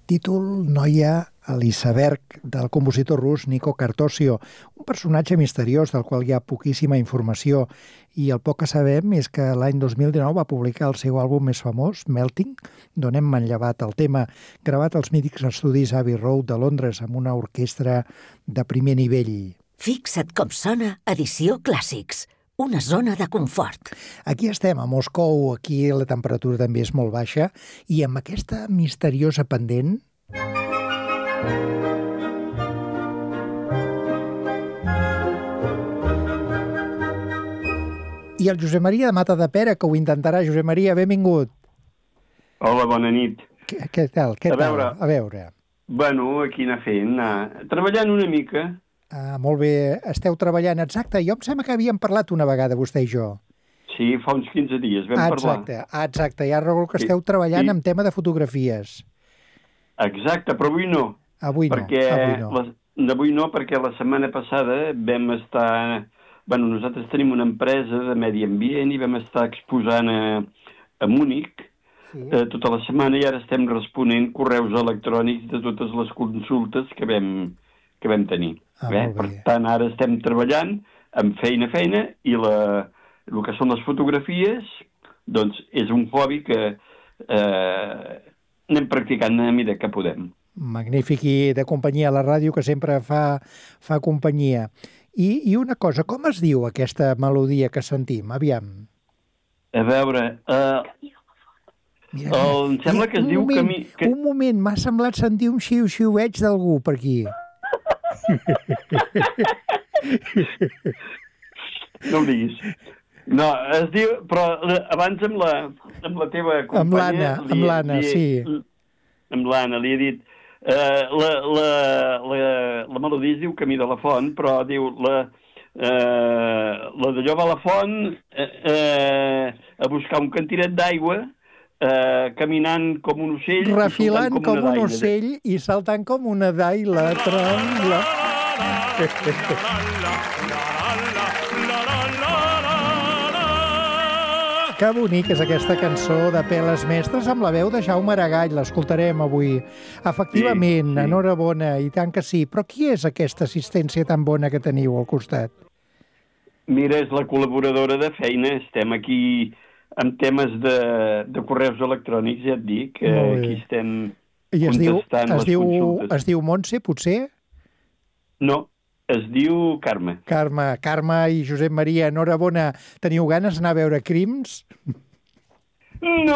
Títol Noia a l'iceberg del compositor rus Niko Kartosio, un personatge misteriós del qual hi ha poquíssima informació i el poc que sabem és que l'any 2019 va publicar el seu àlbum més famós, Melting, d'on hem manllevat el tema, gravat als mítics estudis Abbey Road de Londres amb una orquestra de primer nivell. Fixa't com sona Edició Clàssics, una zona de confort. Aquí estem, a Moscou, aquí la temperatura també és molt baixa i amb aquesta misteriosa pendent... I el Josep Maria de Matadepera, que ho intentarà. Josep Maria, benvingut. Hola, bona nit. Què tal? A veure. Bueno, aquí anar fent, treballant una mica. Molt bé, esteu treballant, exacte. Jo em sembla que havíem parlat una vegada, vostè i jo. Sí, fa uns 15 dies vam parlar. Exacte, ja recordo que esteu treballant en tema de fotografies. Exacte, però avui no. Avui no, perquè la setmana passada vam estar... Bueno, nosaltres tenim una empresa de medi ambient i vam estar exposant a Múnich tota la setmana i ara estem responent correus electrònics de totes les consultes que vam tenir. Per tant, ara estem treballant amb feina i el que són les fotografies doncs és un hobby que anem practicant a mesura que podem. Magnífic, i de companyia a la ràdio, que sempre fa companyia. I una cosa, com es diu aquesta melodia que sentim? Aviam. A veure... em sembla que es diu... Un moment, m'ha semblat sentir un xiu-xiueig d'algú per aquí. No ho diguis. No, es diu... Però abans amb la teva companya... Amb l'Anna, sí. Amb l'Anna, li he dit... La melodia es diu Camí de la Font, però diu la d'allò va a la font a buscar un cantiret d'aigua, caminant com un ocell... Refilant com un ocell i saltant com una daila. Trangla. Que bonic és aquesta cançó de Peles Mestres amb la veu de Jaume Aragall. L'escoltarem avui. Efectivament, sí. Enhorabona, i tant que sí. Però qui és aquesta assistència tan bona que teniu al costat? Mira, és la col·laboradora de feina. Estem aquí amb temes de correus electrònics, ja et dic. Aquí estem contestant les consultes. Es diu Montse, potser? No. Es diu Carme. Carme i Josep Maria, enhorabona. Teniu ganes d'anar a veure Crims? No!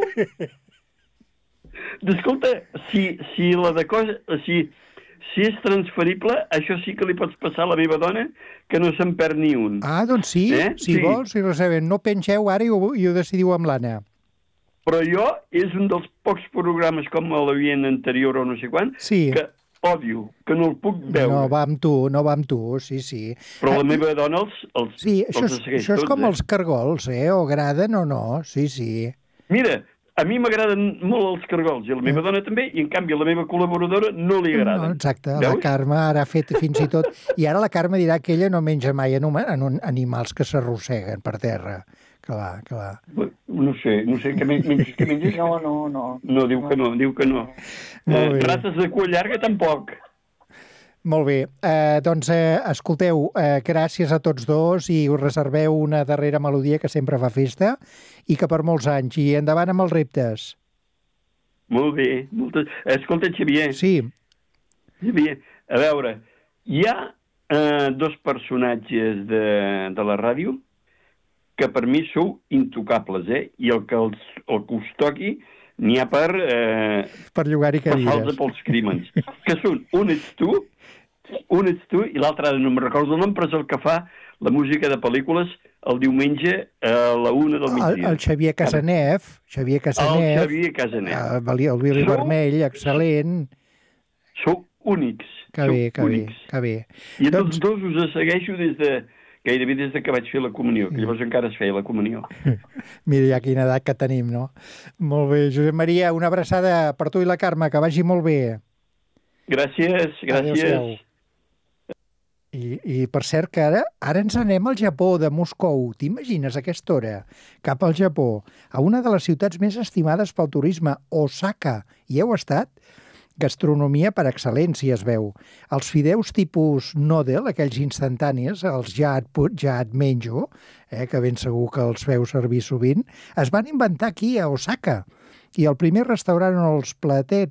Escolta, si la de cosa... Si és transferible, això sí que li pots passar a la meva dona, que no se'n perd ni un. Doncs sí, si vols, si reserven. No pengeu ara i ho decidiu amb l'Anna. Però jo és un dels pocs programes com l'havien anterior o no sé quan, que odio, que no el puc veure. No va amb tu, sí. Però la meva dona els sí, això és com els cargols, o agraden o no, sí. Mira, a mi m'agraden molt els cargols, i a la meva dona també, i en canvi a la meva col·laboradora no li agraden. No, exacte, la Carme ara ha fet fins i tot... I ara la Carme dirà que ella no menja mai animals que s'arrosseguen per terra. Clar. No sé, que menges? No. No, diu que no. Rates de cua llarga tampoc. Molt bé, doncs escolteu, gràcies a tots dos i us reserveu una darrera melodia que sempre fa festa i que per molts anys, i endavant amb els reptes. Molt bé, escolta, Xavier. Sí. Xavier, a veure, hi ha dos personatges de la ràdio que per mi sou intocables, i el que us toqui n'hi ha per llogar-hi cadires. Passar-los pels crímens. Que són, un ets tu, i l'altre no me'n recordo el nom, però és el que fa la música de pel·lícules el diumenge a la 1 del migdia. El Xavier Casanev. El Billy Vermell, excel·lent. Sou únics. Que bé. I a tots dos us segueixo gairebé des que vaig fer la comunió, que llavors encara es feia la comunió. Mira ja quina edat que tenim, no? Molt bé, Josep Maria, una abraçada per tu i la Carme, que vagi molt bé. Gràcies. Adéu-siau. I per cert que ara ens anem al Japó, de Moscou. T'imagines a aquesta hora? Cap al Japó, a una de les ciutats més estimades pel turisme, Osaka. Hi heu estat? Gastronomia per excel·lència, es veu. Els fideus tipus noodle, aquells instantànies, els ja et menjo, que ben segur que els feu servir sovint, es van inventar aquí, a Osaka. I el primer restaurant on els